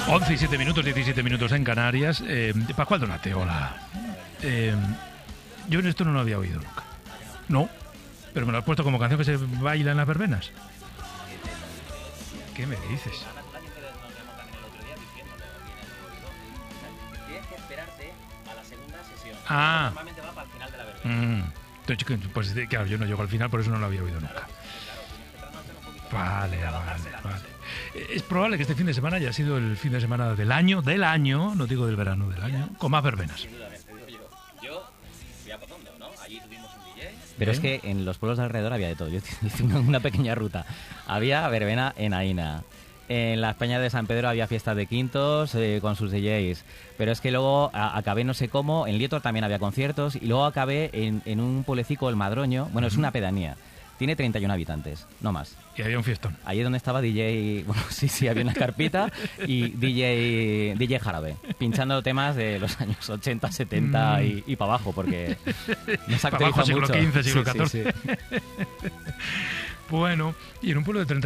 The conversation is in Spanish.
11 y 7 minutos, 17 minutos en Canarias. Pascual Donate, hola. Yo en esto no lo había oído nunca. No, pero me lo has puesto como canción que se baila en las verbenas. ¿Qué me dices? Tienes que esperarte a la segunda sesión. Ah. Normalmente va para el final de la verbena. Entonces, pues claro, yo no llego al final, por eso no lo había oído nunca. Vale. Es probable que este fin de semana haya sido el fin de semana del año, no digo del verano, del año, con más verbenas. Sin duda, te digo yo fui a Potondo, ¿no? Allí tuvimos un DJ. Pero es que en los pueblos de alrededor había de todo. Yo hice una pequeña ruta. Había verbena en Aína. En las Peñas de San Pedro había fiestas de quintos con sus DJs. Pero es que luego acabé no sé cómo. En Lietor también había conciertos. Y luego acabé en un pueblecico, el Madroño. Bueno, es una pedanía. Tiene 31 habitantes, no más. Y había un fiestón. Ahí es donde estaba DJ... Bueno, sí, había una carpita y DJ Jarabe, pinchando temas de los años 80, 70 y para abajo, porque no se actualiza mucho. Siglo XV, siglo XIV. Sí. Bueno, y en un pueblo de 30